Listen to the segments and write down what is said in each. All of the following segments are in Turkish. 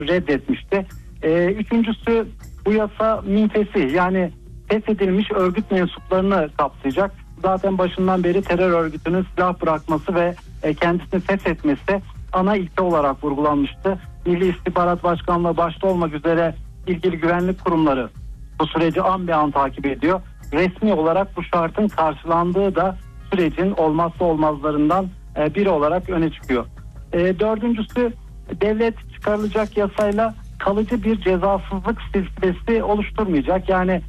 reddetmişti. Üçüncüsü, bu yasa minfesi, yani feshedilmiş örgüt mensuplarını kapsayacak. Zaten başından beri terör örgütünün silah bırakması ve kendisini feshetmesi ana ilke olarak vurgulanmıştı. Milli İstihbarat Başkanlığı başta olmak üzere ilgili güvenlik kurumları bu süreci an be an takip ediyor. Resmi olarak bu şartın karşılandığı da sürecin olmazsa olmazlarından biri olarak öne çıkıyor. Dördüncüsü, devlet çıkarılacak yasayla kalıcı bir cezasızlık silsilesi oluşturmayacak. Yani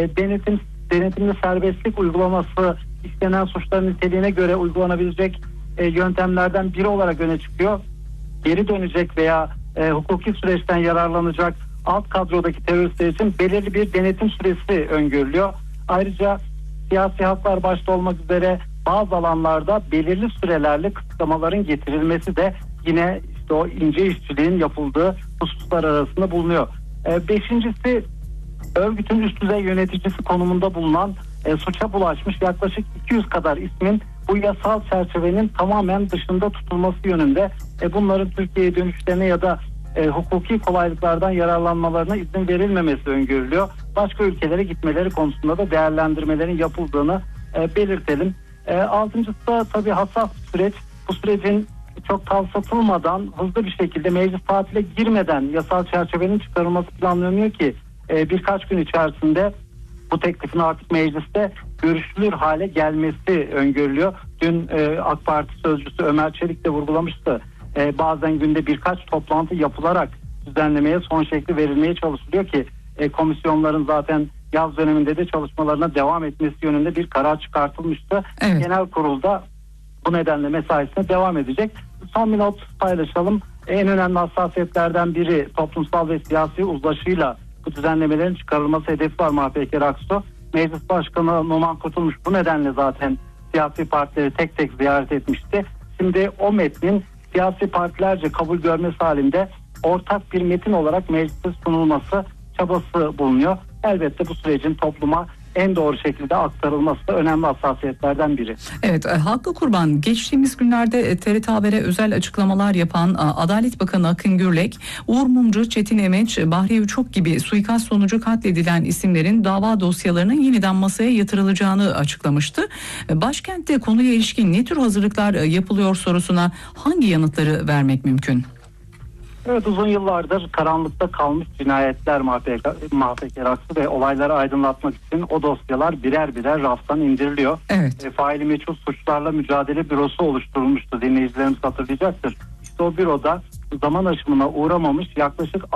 denetimli serbestlik uygulaması istenen suçların niteliğine göre uygulanabilecek yöntemlerden biri olarak öne çıkıyor. Geri dönecek veya hukuki süreçten yararlanacak alt kadrodaki teröristler için belirli bir denetim süresi öngörülüyor. Ayrıca siyasi haklar başta olmak üzere bazı alanlarda belirli sürelerle kısıtlamaların getirilmesi de yine işte o ince işçiliğin yapıldığı hususlar arasında bulunuyor. Beşincisi, örgütün üst düzey yöneticisi konumunda bulunan suça bulaşmış yaklaşık 200 kadar ismin bu yasal çerçevenin tamamen dışında tutulması yönünde. Bunların Türkiye'ye dönüşlerine ya da hukuki kolaylıklardan yararlanmalarına izin verilmemesi öngörülüyor. Başka ülkelere gitmeleri konusunda da değerlendirmelerin yapıldığını belirtelim. Altıncısı da tabii hassas bir süreç. Bu sürecin çok tavsatılmadan, hızlı bir şekilde meclis tatile girmeden yasal çerçevenin çıkarılması planlanıyor ki birkaç gün içerisinde bu teklifin artık mecliste görüşülür hale gelmesi öngörülüyor. Dün AK Parti sözcüsü Ömer Çelik de vurgulamıştı. Bazen günde birkaç toplantı yapılarak düzenlemeye son şekli verilmeye çalışılıyor ki komisyonların zaten yaz döneminde de çalışmalarına devam etmesi yönünde bir karar çıkartılmıştı. Evet. Genel kurulda bu nedenle mesaisine devam edecek. Son bir not paylaşalım. En önemli hassasiyetlerden biri toplumsal ve siyasi uzlaşıyla bu düzenlemelerin çıkarılması hedefi var MHP Raksu. Meclis Başkanı Numan Kurtulmuş bu nedenle zaten siyasi partileri tek tek ziyaret etmişti. Şimdi o metnin siyasi partilerce kabul görmesi halinde ortak bir metin olarak meclise sunulması çabası bulunuyor. Elbette bu sürecin topluma en doğru şekilde aktarılması da önemli hassasiyetlerden biri. Evet, Hakkı Kurban, geçtiğimiz günlerde TRT Haber'e özel açıklamalar yapan Adalet Bakanı Akın Gürlek, Uğur Mumcu, Çetin Emeç, Bahriye Uçok gibi suikast sonucu katledilen isimlerin dava dosyalarının yeniden masaya yatırılacağını açıklamıştı. Başkentte konuya ilişkin ne tür hazırlıklar yapılıyor sorusuna hangi yanıtları vermek mümkün? Evet, uzun yıllardır karanlıkta kalmış cinayetler mahfekeraksı ve olayları aydınlatmak için o dosyalar birer birer raftan indiriliyor. Evet. Faili meçhul suçlarla mücadele bürosu oluşturulmuştu, dinleyicilerimiz hatırlayacaktır. İşte o büroda zaman aşımına uğramamış yaklaşık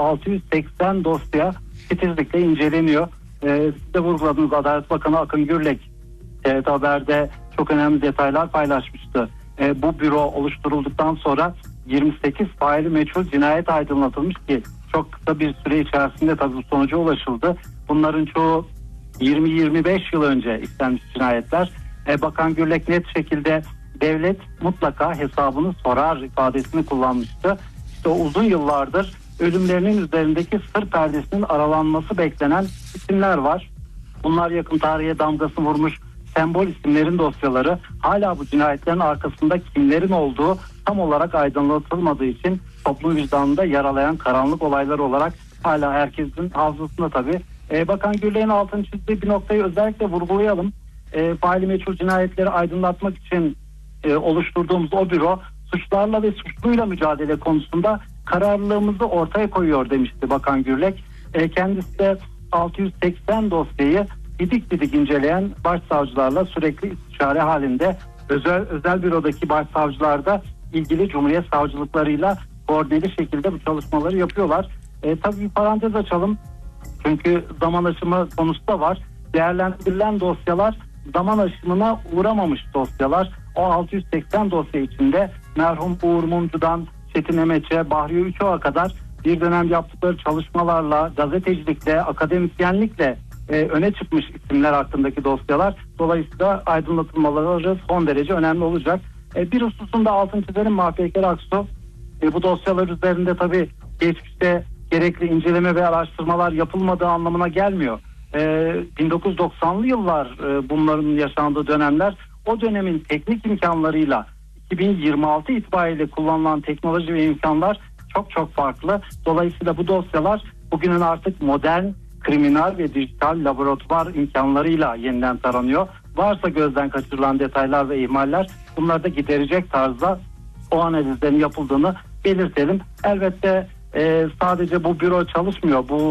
680 dosya titizlikle inceleniyor. Siz de vurguladınız, Adalet Bakanı Akın Gürlek TRT Haber'de çok önemli detaylar paylaşmıştı. Bu büro oluşturulduktan sonra 28 faili meçhul cinayet aydınlatılmış ki çok kısa bir süre içerisinde tabii bu sonuca ulaşıldı. Bunların çoğu 20-25 yıl önce işlenmiş cinayetler. Bakan Gürlek net şekilde devlet mutlaka hesabını sorar ifadesini kullanmıştı. İşte o uzun yıllardır ölümlerinin üzerindeki sır perdesinin aralanması beklenen isimler var. Bunlar yakın tarihe damgasını vurmuş sembol isimlerin dosyaları, hala bu cinayetlerin arkasında kimlerin olduğu tam olarak aydınlatılmadığı için toplum vicdanında yaralayan karanlık olaylar olarak hala herkesin hafızasında tabii. Bakan Gürlek'in altını çizdiği bir noktayı özellikle vurgulayalım. Faili meçhul cinayetleri aydınlatmak için oluşturduğumuz o büro suçlarla ve suçluyla mücadele konusunda kararlılığımızı ortaya koyuyor demişti Bakan Gürlek. Kendisi de 680 dosyayı didik didik inceleyen başsavcılarla sürekli istişare halinde, özel bürodaki başsavcılar da ilgili cumhuriyet savcılıklarıyla koordineli şekilde bu çalışmaları yapıyorlar. Tabii bir parantez açalım. Çünkü zaman aşımı konusu da var. Değerlendirilen dosyalar zaman aşımına uğramamış dosyalar. O 680 dosya içinde merhum Uğur Mumcu'dan Çetin Emeç'e, Bahriye Uçok'a kadar bir dönem yaptıkları çalışmalarla, gazetecilikle, akademisyenlikle öne çıkmış isimler hakkındaki dosyalar. Dolayısıyla aydınlatılmaları son derece önemli olacak. Bir hususunda altın çizelim MHP Aksu. Bu dosyalar üzerinde tabii geçmişte gerekli inceleme ve araştırmalar yapılmadığı anlamına gelmiyor. 1990'lı yıllar bunların yaşandığı dönemler, o dönemin teknik imkanlarıyla 2026 itibariyle kullanılan teknoloji ve imkanlar çok çok farklı. Dolayısıyla bu dosyalar bugünün artık modern kriminal ve dijital laboratuvar imkanlarıyla yeniden taranıyor. Varsa gözden kaçırılan detaylar ve ihmaller, bunları da giderecek tarzda o analizlerin yapıldığını belirtelim. Elbette sadece bu büro çalışmıyor. Bu